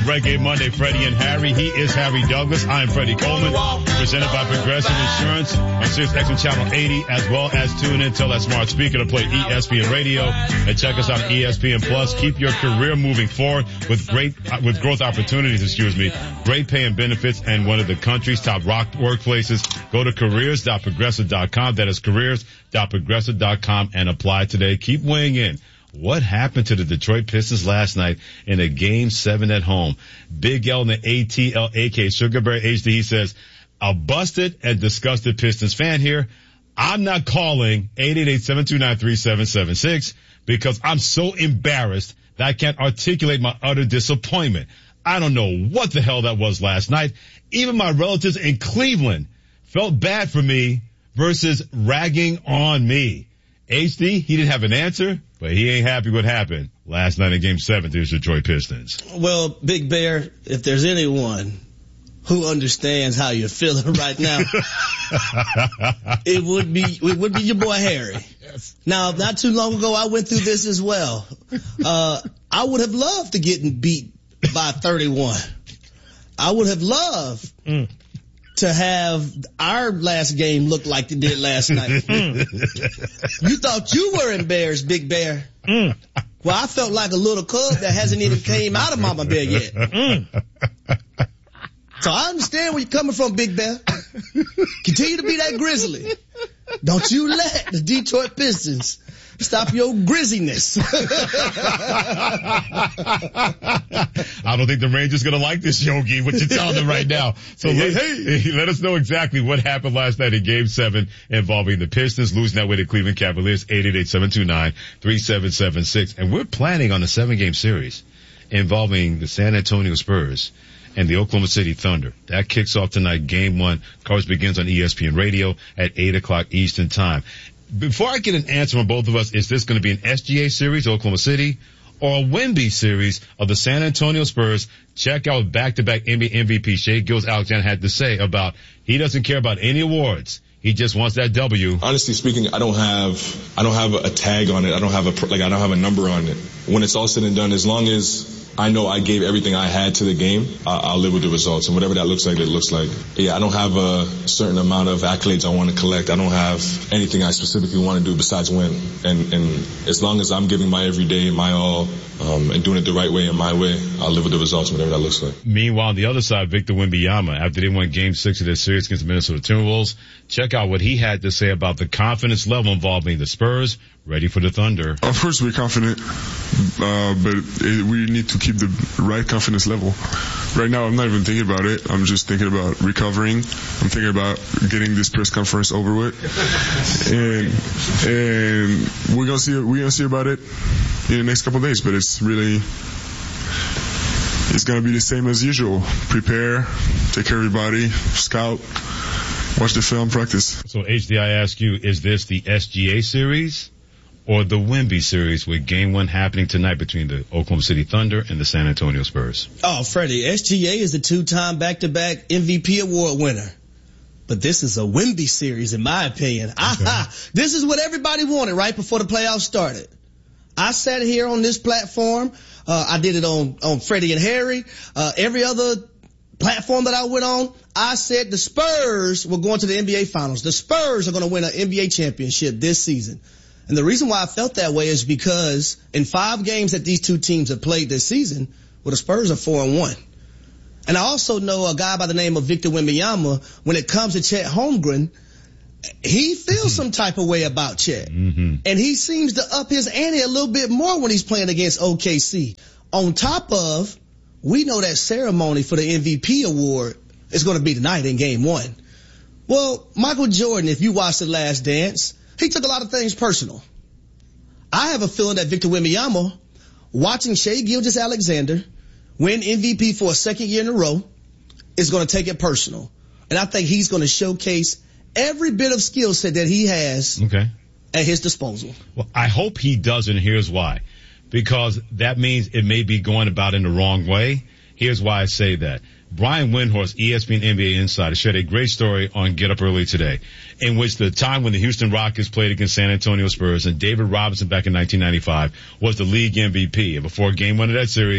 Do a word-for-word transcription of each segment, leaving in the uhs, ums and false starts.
Reggae Monday, Freddie and Harry. He is Harry Douglas. I am Freddie Coleman. Presented by Progressive Insurance on Sirius X M Channel eighty, as well as tune in to that smart speaker to play E S P N Radio. And check us out on E S P N Plus. Keep your career moving forward with great, uh, with growth opportunities, excuse me. Great pay and benefits and one of the country's top rock workplaces. Go to careers dot progressive dot com. That is careers dot progressive dot com and apply today. Keep weighing in. What happened to the Detroit Pistons last night in a game seven at home? Big L in the A T L, A K Sugarberry H D, he says, a busted and disgusted Pistons fan here. I'm not calling eight eight eight, seven two nine, three seven seven six because I'm so embarrassed that I can't articulate my utter disappointment. I don't know what the hell that was last night. Even my relatives in Cleveland felt bad for me versus ragging on me. H D, he didn't have an answer, but he ain't happy what happened last night in Game seven to the Detroit Pistons. Well, Big Bear, if there's anyone who understands how you're feeling right now, it would be it would be your boy Harry. Yes. Now, not too long ago, I went through this as well. Uh, I would have loved to get beat by thirty-one. I would have loved mm. to have our last game look like it did last night. Mm. You thought you were embarrassed, Big Bear. Mm. Well, I felt like a little cub that hasn't even came out of Mama Bear yet. Mm. So I understand where you're coming from, Big Bear. Continue to be that grizzly. Don't you let the Detroit Pistons stop your grizziness. I don't think the Rangers going to like this, Yogi, what you're telling them right now. So hey, let, hey. let us know exactly what happened last night in Game seven involving the Pistons losing that way to Cleveland Cavaliers, eight eight eight, seven two nine, three seven seven six. And we're planning on a seven-game series involving the San Antonio Spurs and the Oklahoma City Thunder. That kicks off tonight, Game one. Coverage begins on E S P N Radio at eight o'clock Eastern Time. Before I get an answer from both of us, is this going to be an S G A series, Oklahoma City, or a Wemby series of the San Antonio Spurs? Check out back-to-back N B A M V P Shai Gilgeous-Alexander had to say about he doesn't care about any awards. He just wants that W. Honestly speaking, I don't have, I don't have a tag on it. I don't have a, like, I don't have a number on it. When it's all said and done, as long as I know I gave everything I had to the game, I'll live with the results. And whatever that looks like, it looks like. Yeah, I don't have a certain amount of accolades I want to collect. I don't have anything I specifically want to do besides win. And, and as long as I'm giving my everyday, my all, um, and doing it the right way and my way, I'll live with the results, whatever that looks like. Meanwhile, on the other side, Victor Wembanyama, after they won Game six of their series against the Minnesota Timberwolves, check out what he had to say about the confidence level involving the Spurs, ready for the Thunder. Of course we're confident, uh, but it, we need to keep the right confidence level. Right now I'm not even thinking about it. I'm just thinking about recovering. I'm thinking about getting this press conference over with. And, and we're gonna see, we're gonna see about it in the next couple of days, but it's really, it's gonna be the same as usual. Prepare, take care of everybody, scout, watch the film, practice. So H D, I ask you, is this the S G A series or the Wemby series with Game one happening tonight between the Oklahoma City Thunder and the San Antonio Spurs? Oh, Freddie, S G A is the two-time back-to-back M V P award winner. But this is a Wemby series, in my opinion. Okay. Aha! This is what everybody wanted right before the playoffs started. I sat here on this platform. Uh, I did it on, on Freddie and Harry. Uh, every other platform that I went on, I said the Spurs were going to the N B A Finals. The Spurs are going to win an N B A championship this season. And the reason why I felt that way is because in five games that these two teams have played this season, well, the Spurs are four and one. And I also know a guy by the name of Victor Wembanyama. When it comes to Chet Holmgren, he feels mm-hmm. some type of way about Chet. Mm-hmm. And he seems to up his ante a little bit more when he's playing against O K C. On top of, we know that ceremony for the M V P award is going to be tonight in Game one. Well, Michael Jordan, if you watch The Last Dance, he took a lot of things personal. I have a feeling that Victor Wembanyama, watching Shai Gilgeous-Alexander win M V P for a second year in a row, is going to take it personal. And I think he's going to showcase every bit of skill set that he has okay. at his disposal. Well, I hope he does, and here's why. Because that means it may be going about in the wrong way. Here's why I say that. Brian Windhorst, E S P N N B A Insider, shared a great story on Get Up Early today, in which the time when the Houston Rockets played against San Antonio Spurs and David Robinson back in nineteen ninety-five was the league M V P. And before game one of that series,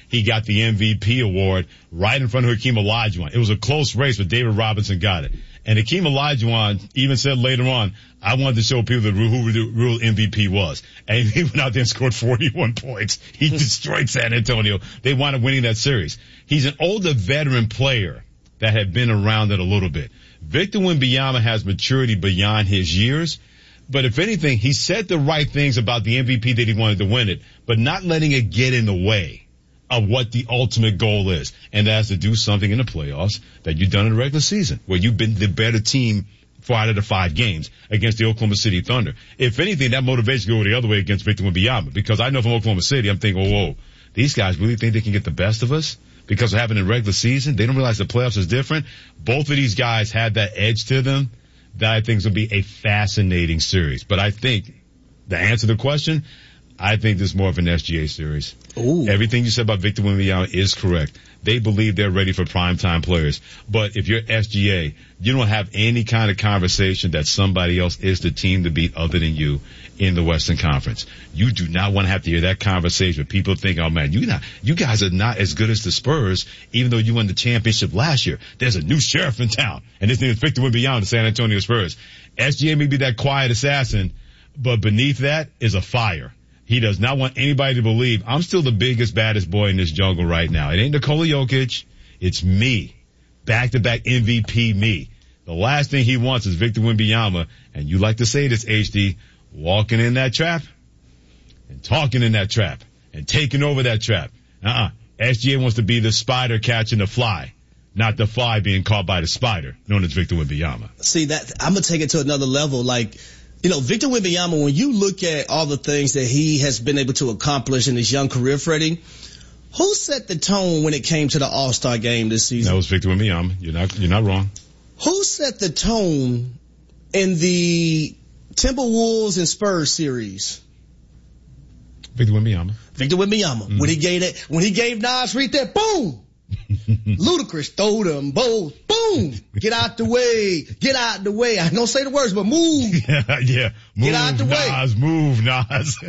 he got the M V P award right in front of Hakeem Olajuwon. It was a close race, but David Robinson got it. And Hakeem Olajuwon even said later on, I wanted to show people that who the real M V P was. And he went out there and scored forty-one points. He destroyed San Antonio. They wound up winning that series. He's an older veteran player that had been around it a little bit. Victor Wembanyama has maturity beyond his years. But if anything, he said the right things about the M V P that he wanted to win it, but not letting it get in the way of what the ultimate goal is. And that's to do something in the playoffs that you've done in the regular season, where you've been the better team four out of the five games against the Oklahoma City Thunder. If anything, that motivation go the other way against Victor Wembanyama, because I know from Oklahoma City, I'm thinking, oh, whoa, these guys really think they can get the best of us because of having a regular season. They don't realize the playoffs is different. Both of these guys had that edge to them that I think is going to be a fascinating series. But I think the answer to the question, I think this is more of an S G A series. Ooh. Everything you said about Victor Wembanyama is correct. They believe they're ready for primetime players. But if you're S G A, you don't have any kind of conversation that somebody else is the team to beat other than you in the Western Conference. You do not want to have to hear that conversation with people thinking, oh man, you not, you guys are not as good as the Spurs, even though you won the championship last year. There's a new sheriff in town, and his name is Victor Wembanyama, the San Antonio Spurs. S G A may be that quiet assassin, but beneath that is a fire. He does not want anybody to believe I'm still the biggest, baddest boy in this jungle right now. It ain't Nikola Jokic. It's me. Back-to-back M V P me. The last thing he wants is Victor Wembanyama, and you like to say this, H D, walking in that trap and talking in that trap and taking over that trap. Uh-uh. S G A wants to be the spider catching the fly, not the fly being caught by the spider, known as Victor Wembanyama. See, that I'm going to take it to another level. Like, you know, Victor Wembanyama, when you look at all the things that he has been able to accomplish in his young career, Freddie, who set the tone when it came to the All-Star game this season? That was Victor Wembanyama. You're not, you're not wrong. Who set the tone in the Timberwolves and Spurs series? Victor Wembanyama. Victor Wembanyama. Mm-hmm. When he gave that, when he gave Nas Reed that, boom! Ludacris throw them both. Boom! Get out the way. Get out the way. I ain't gonna say the words, but move. Yeah, yeah. Move, Get out the Nas, way. Nas, move, Nas.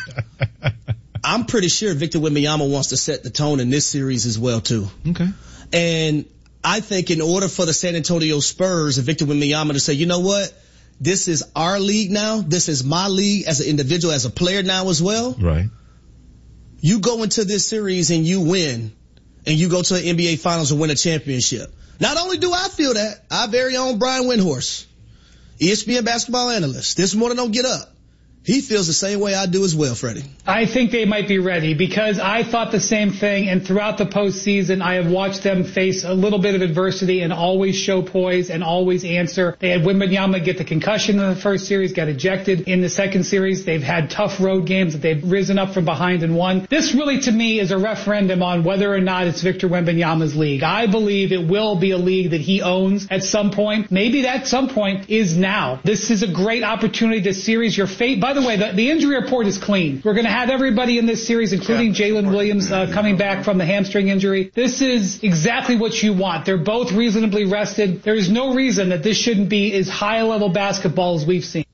I'm pretty sure Victor Wembanyama wants to set the tone in this series as well, too. Okay. And I think in order for the San Antonio Spurs and Victor Wembanyama to say, you know what? This is our league now. This is my league as an individual, as a player now as well. Right. You go into this series and you win. And you go to the N B A Finals and win a championship. Not only do I feel that, our very own Brian Windhorst, E S P N basketball analyst, this morning don't get up. He feels the same way I do as well, Freddie. I think they might be ready because I thought the same thing, and throughout the postseason, I have watched them face a little bit of adversity and always show poise and always answer. They had Wembanyama get the concussion in the first series, got ejected in the second series. They've had tough road games that they've risen up from behind and won. This really, to me, is a referendum on whether or not it's Victor Wembanyama's league. I believe it will be a league that he owns at some point. Maybe that some point is now. This is a great opportunity to series your fate. By the way, the, the injury report is clean. We're going to have everybody in this series, including Jalen Williams, uh, coming back from the hamstring injury. This is exactly what you want. They're both reasonably rested. There is no reason that this shouldn't be as high a level basketball as we've seen.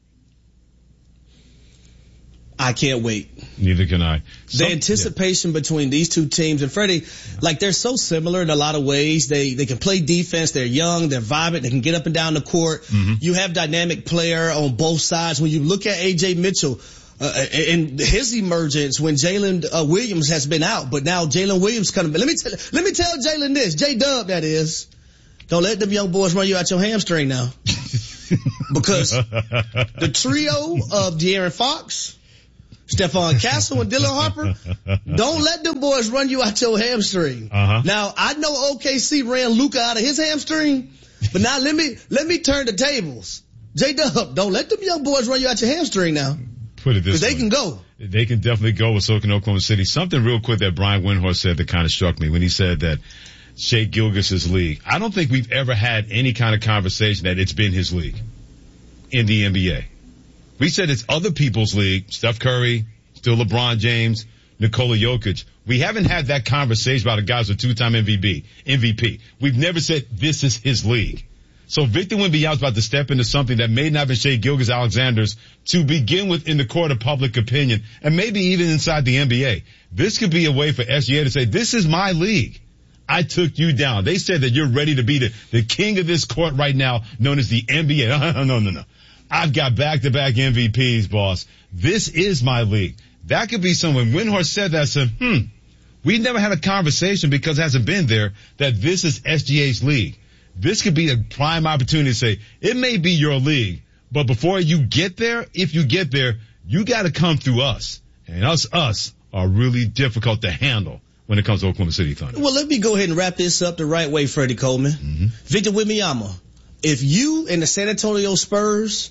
I can't wait. Neither can I. Some, the anticipation yeah. between these two teams, and Freddie, yeah. like they're so similar in a lot of ways. They they can play defense. They're young. They're vibrant. They can get up and down the court. Mm-hmm. You have dynamic player on both sides. When you look at A J Mitchell uh, and his emergence when Jalen uh, Williams has been out, but now Jalen Williams coming. Let me tell let me tell Jalen this, J Dub that is. Don't let them young boys run you out your hamstring now, because the trio of De'Aaron Fox, Stephon Castle, and Dylan Harper, don't let them boys run you out your hamstring. Uh-huh. Now, I know O K C ran Luka out of his hamstring, but now let me, let me turn the tables. J-Dub, don't let them young boys run you out your hamstring now. Put it this way. Because they can go. They can definitely go with Soaking Oklahoma City. Something real quick that Brian Windhorst said that kind of struck me when he said that Shai Gilgeous' league. I don't think we've ever had any kind of conversation that it's been his league in the N B A. We said it's other people's league. Steph Curry, still LeBron James, Nikola Jokic. We haven't had that conversation about a guy who's a two-time M V P. M V P. We've never said this is his league. So Victor Wembanyama is about to step into something that may not have been Shai Gilgeous-Alexander's to begin with in the court of public opinion, and maybe even inside the N B A. This could be a way for S G A to say, this is my league. I took you down. They said that you're ready to be the, the king of this court right now, known as the N B A. No, no, no, no. I've got back-to-back M V Ps, boss. This is my league. That could be someone. Windhorst said that, said, hmm, we never had a conversation because it hasn't been there that this is S G A's league. This could be a prime opportunity to say, it may be your league, but before you get there, if you get there, you got to come through us. And us, us are really difficult to handle when it comes to Oklahoma City Thunder. Well, let me go ahead and wrap this up the right way, Freddie Coleman. Mm-hmm. Victor Wembanyama, if you and the San Antonio Spurs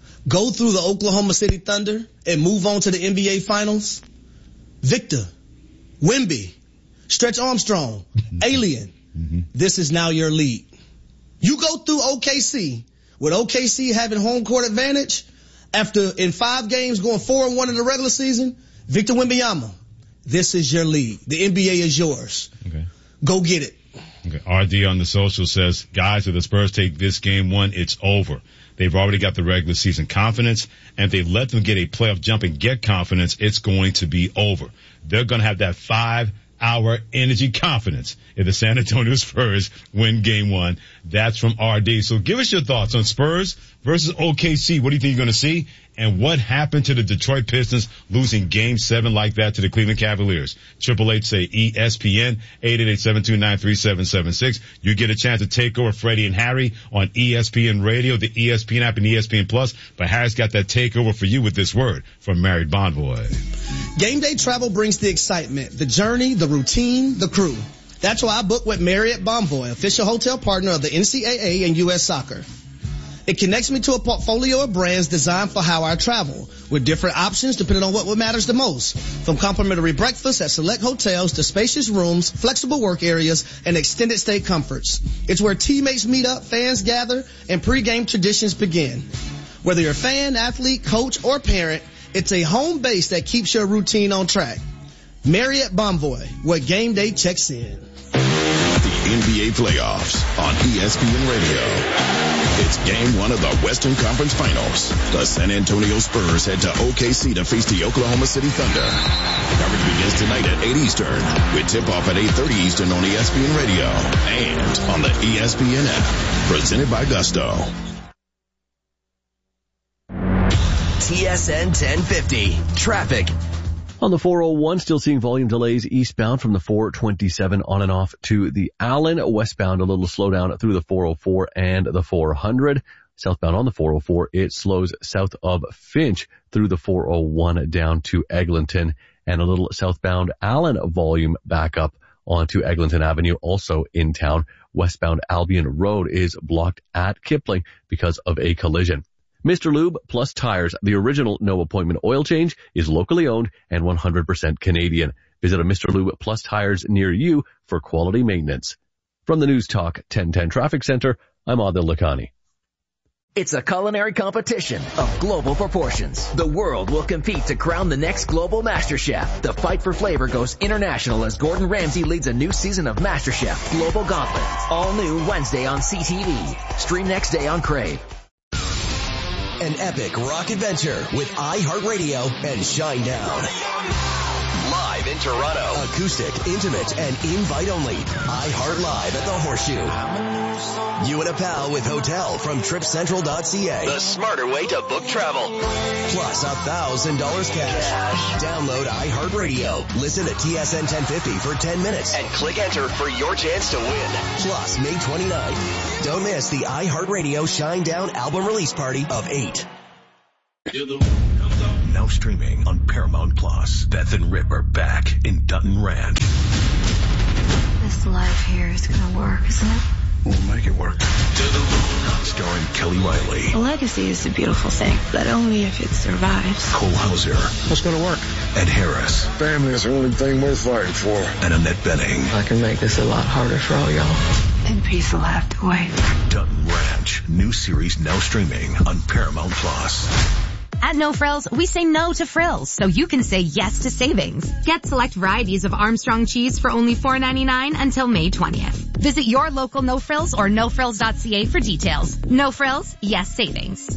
go through the Oklahoma City Thunder and move on to the N B A Finals, Victor, Wemby, Stretch Armstrong, Alien, mm-hmm. this is now your league. You go through O K C with O K C having home court advantage after in five games going four and one in the regular season. Victor Wembanyama, this is your league. The N B A is yours. Okay. Go get it. Okay. R D on the social says, guys, if the Spurs take this game one, it's over. They've already got the regular season confidence, and if they let them get a playoff jump and get confidence, it's going to be over. They're going to have that five hour energy confidence if the San Antonio Spurs win game one. That's from R D. So give us your thoughts on Spurs versus O K C. What do you think you're going to see? And what happened to the Detroit Pistons losing game seven like that to the Cleveland Cavaliers? Triple H say E S P N, eight eight eight, seven two nine, three seven seven six. You get a chance to take over Freddie and Harry on E S P N Radio, the E S P N app, and E S P N Plus. But Harry's got that takeover for you with this word from Married Bonvoy. Game day travel brings the excitement, the journey, the routine, the crew. That's why I book with Marriott Bonvoy, official hotel partner of the N C double A and U S Soccer. It connects me to a portfolio of brands designed for how I travel, with different options depending on what, what matters the most. From complimentary breakfast at select hotels to spacious rooms, flexible work areas, and extended stay comforts. It's where teammates meet up, fans gather, and pregame traditions begin. Whether you're a fan, athlete, coach, or parent, it's a home base that keeps your routine on track. Marriott Bonvoy, where game day checks in. The N B A playoffs on E S P N Radio. It's game one of the Western Conference Finals. The San Antonio Spurs head to O K C to face the Oklahoma City Thunder. Coverage begins tonight at eight Eastern, with tip-off at eight thirty Eastern on E S P N Radio and on the E S P N app. Presented by Gusto. T S N ten fifty. Traffic. On the four oh one, still seeing volume delays eastbound from the four twenty-seven on and off to the Allen. Westbound, a little slowdown through the four oh four and the four hundred. Southbound on the four oh four, it slows south of Finch through the four oh one down to Eglinton. And a little southbound Allen volume back up onto Eglinton Avenue, also in town. Westbound Albion Road is blocked at Kipling because of a collision. Mister Lube Plus Tires, the original no appointment oil change, is locally owned and one hundred percent Canadian. Visit a Mister Lube Plus Tires near you for quality maintenance. From the News Talk ten ten Traffic Center, I'm Adil Lakhani. It's a culinary competition of global proportions. The world will compete to crown the next global master chef. The fight for flavor goes international as Gordon Ramsay leads a new season of MasterChef Global Gauntlet. All new Wednesday on C T V. Stream next day on Crave. An epic rock adventure with iHeartRadio and Shinedown. Live in Toronto. Acoustic, intimate, and invite only. iHeart Live at the Horseshoe. You and a pal with hotel from trip central dot c a. The smarter way to book travel. Plus a thousand dollars cash. Download iHeartRadio. Listen to T S N ten fifty for ten minutes. And click enter for your chance to win. Plus May twenty-ninth. Don't miss the iHeartRadio Shinedown album release party of eight. Now streaming on Paramount Plus. Beth and Rip are back in Dutton Ranch. This life here is gonna work, isn't it? We'll make it work. Starring Kelly Riley. A legacy is a beautiful thing, but only if it survives. Cole Hauser. What's gonna work? Ed Harris. Family is the only thing worth fighting for. And Annette Benning. I can make this a lot harder for all y'all. And peace will have to wait. Dutton Ranch. New series now streaming on Paramount Plus. At No Frills, we say no to frills, so you can say yes to savings. Get select varieties of Armstrong cheese for only four ninety-nine until May twentieth. Visit your local No Frills or no frills dot c a for details. No Frills, yes savings.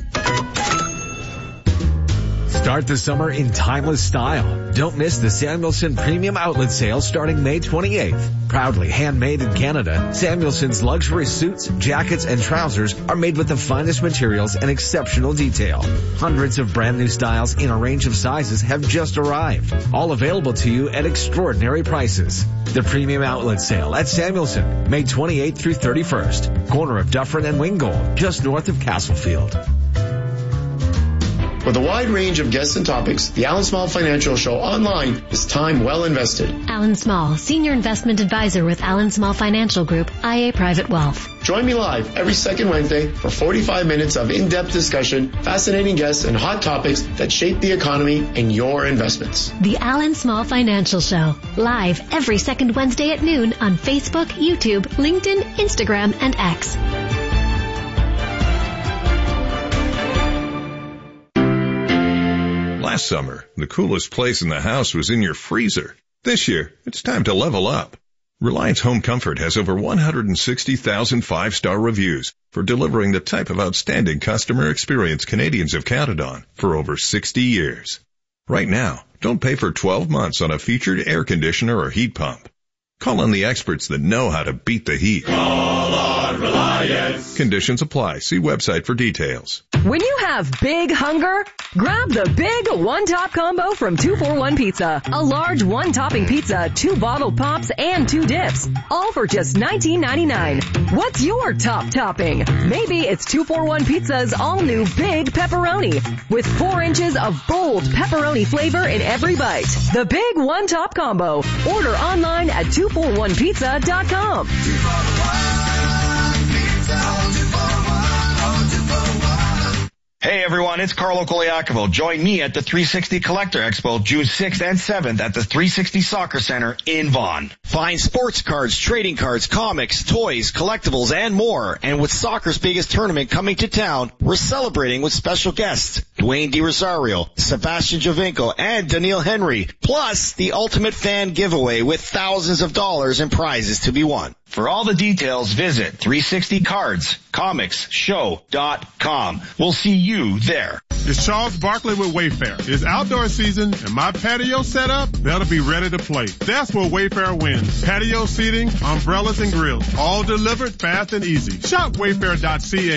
Start the summer in timeless style. Don't miss the Samuelson Premium Outlet Sale starting May twenty-eighth. Proudly handmade in Canada, Samuelson's luxury suits, jackets, and trousers are made with the finest materials and exceptional detail. Hundreds of brand new styles in a range of sizes have just arrived. All available to you at extraordinary prices. The Premium Outlet Sale at Samuelson, May twenty-eighth through thirty-first. Corner of Dufferin and Wingold, just north of Castlefield. With a wide range of guests and topics, the Alan Small Financial Show online is time well invested. Alan Small, Senior Investment Advisor with Alan Small Financial Group, I A Private Wealth. Join me live every second Wednesday for forty-five minutes of in-depth discussion, fascinating guests, and hot topics that shape the economy and your investments. The Alan Small Financial Show, live every second Wednesday at noon on Facebook, YouTube, LinkedIn, Instagram, and X. Last summer, the coolest place in the house was in your freezer. This year, it's time to level up. Reliance Home Comfort has over one hundred sixty thousand five-star reviews for delivering the type of outstanding customer experience Canadians have counted on for over sixty years. Right now, don't pay for twelve months on a featured air conditioner or heat pump. Call on the experts that know how to beat the heat. Call on Reliance. Conditions apply. See website for details. When you have big hunger, grab the big one-top combo from two for one Pizza. A large one-topping pizza, two bottled pops, and two dips. All for just nineteen ninety-nine. What's your top topping? Maybe it's two for one Pizza's all-new Big Pepperoni with four inches of bold pepperoni flavor in every bite. The big one-top combo. Order online at two for one pizza dot com. Hey everyone, it's Carlo Coliacovo. Join me at the three sixty Collector Expo June sixth and seventh at the three sixty Soccer Center in Vaughan. Find sports cards, trading cards, comics, toys, collectibles, and more. And with soccer's biggest tournament coming to town, we're celebrating with special guests Dwayne DiRosario, Sebastian Giovinco, and Daniil Henry. Plus the ultimate fan giveaway with thousands of dollars in prizes to be won. For all the details, visit three sixty cards comics show dot com. We'll see you there. It's Charles Barkley with Wayfair. It's outdoor season, and my patio setup, that'll be ready to play. That's where Wayfair wins. Patio seating, umbrellas, and grills, all delivered fast and easy. Shop wayfair dot c a.